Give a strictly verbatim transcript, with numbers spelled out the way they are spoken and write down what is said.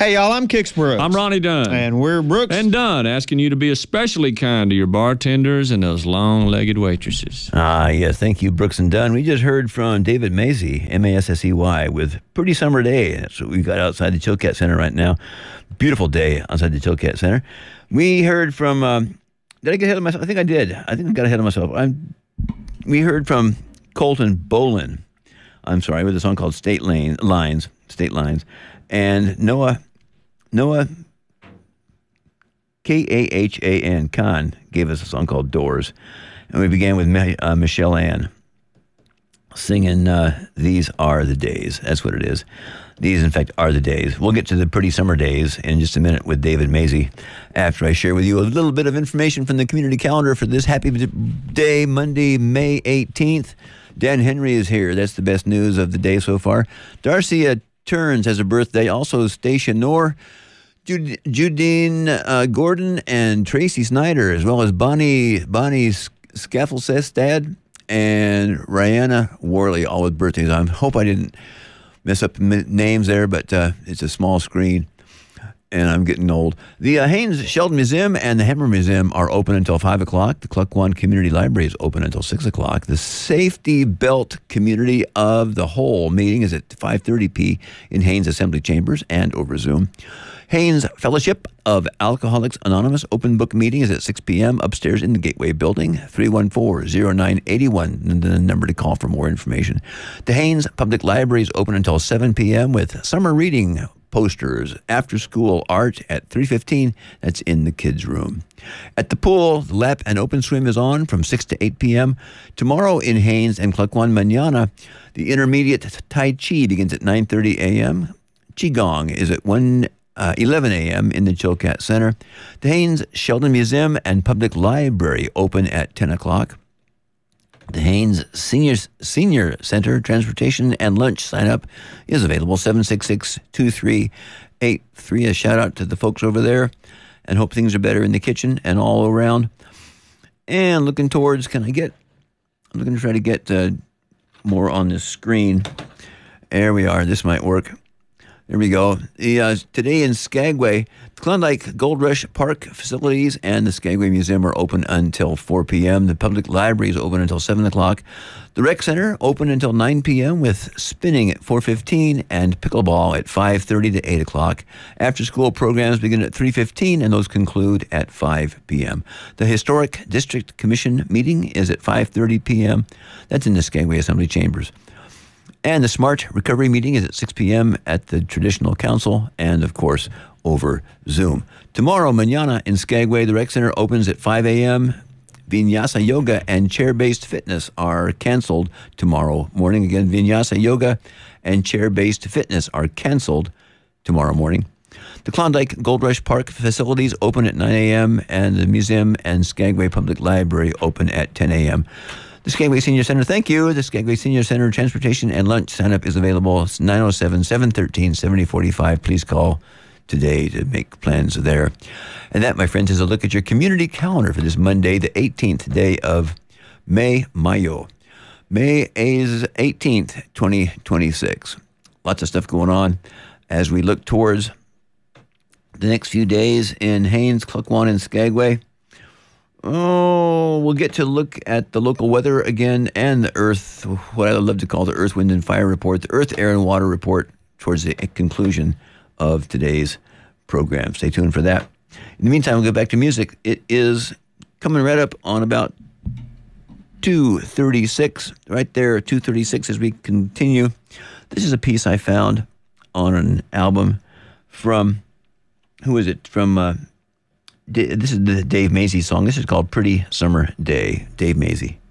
Hey, y'all, I'm Kix Brooks. I'm Ronnie Dunn. And we're Brooks. And Dunn, asking you to be especially kind to your bartenders and those long-legged waitresses. Ah, yes, thank you, Brooks and Dunn. We just heard from David Massey, M A S S E Y, with Pretty Summer Day. That's what we got outside the Chilkat Center right now. Beautiful day outside the Chilkat Center. We heard from, um, did I get ahead of myself? I think I did. I think I got ahead of myself. I'm, we heard from Colton Bolin, I'm sorry, with a song called State Lane, Lines, State Lines. And Noah, Noah, K A H A N, Khan, gave us a song called Doors. And we began with uh, Michelle Ann singing uh, These Are the Days. That's what it is. These, in fact, are the days. We'll get to the Pretty Summer Days in just a minute with David Massey after I share with you a little bit of information from the community calendar for this happy day, Monday, May eighteenth. Dan Henry is here. That's the best news of the day so far. Darcy uh, Turns has a birthday. Also, Stacia Noor, Jud- Judine uh, Gordon, and Tracy Snyder, as well as Bonnie Bonnie Scaffelsestad and Rihanna Worley, all with birthdays. I hope I didn't mess up m- names there, but uh, it's a small screen, and I'm getting old. The uh, Haynes Sheldon Museum and the Hammer Museum are open until five o'clock. The Cluckwan Community Library is open until six o'clock. The Safety Belt Community of the Whole meeting is at five thirty p.m. in Haynes Assembly Chambers and over Zoom. Haynes Fellowship of Alcoholics Anonymous open book meeting is at six p.m. upstairs in the Gateway Building, three one four, zero nine eight one, and the number to call for more information. The Haynes Public Library is open until seven p.m. with summer reading posters, after-school art at three fifteen. That's in the kids' room. At the pool, the lap and open swim is on from six to eight p.m. Tomorrow in Haynes and Cluckwan Manana, the intermediate Tai Chi begins at nine thirty a.m. Qigong is at one Uh, eleven a.m. in the Chilkat Center. The Haynes Sheldon Museum and Public Library open at ten o'clock. The Haynes Senior Senior Center Transportation and Lunch sign-up is available, seven six six, two three eight three. A shout-out to the folks over there, and hope things are better in the kitchen and all around. And looking towards, can I get, I'm looking to try to get uh, more on this screen. There we are. This might work. There we go. The, uh, today in Skagway, the Klondike Gold Rush Park facilities and the Skagway Museum are open until four p.m. The public library is open until seven o'clock. The Rec Center open until nine p.m. with spinning at four fifteen and pickleball at five thirty to eight o'clock. After-school programs begin at three fifteen and those conclude at five p.m. The Historic District Commission meeting is at five thirty p.m. That's in the Skagway Assembly Chambers. And the Smart Recovery meeting is at six p.m. at the Traditional Council and, of course, over Zoom. Tomorrow, Manana in Skagway, the Rec Center opens at five a.m. Vinyasa Yoga and Chair-Based Fitness are canceled tomorrow morning. Again, Vinyasa Yoga and Chair-Based Fitness are canceled tomorrow morning. The Klondike Gold Rush Park facilities open at nine a.m. and the Museum and Skagway Public Library open at ten a.m. The Skagway Senior Center, thank you. The Skagway Senior Center Transportation and Lunch sign-up is available. It's nine oh seven, seven one three, seven oh four five. Please call today to make plans there. And that, my friends, is a look at your community calendar for this Monday, the eighteenth day of May, Mayo. May is eighteenth, twenty twenty-six. Lots of stuff going on as we look towards the next few days in Haynes, Cluckwan, and Skagway. Oh, we'll get to look at the local weather again and the Earth, what I love to call the Earth, Wind, and Fire Report, the Earth, Air, and Water Report towards the conclusion of today's program. Stay tuned for that. In the meantime, we'll go back to music. It is coming right up on about two thirty-six, right there, two thirty-six as we continue. This is a piece I found on an album from, who is it, from... Uh, This is the Dave Massey song. This is called Pretty Summer Day. Dave Massey.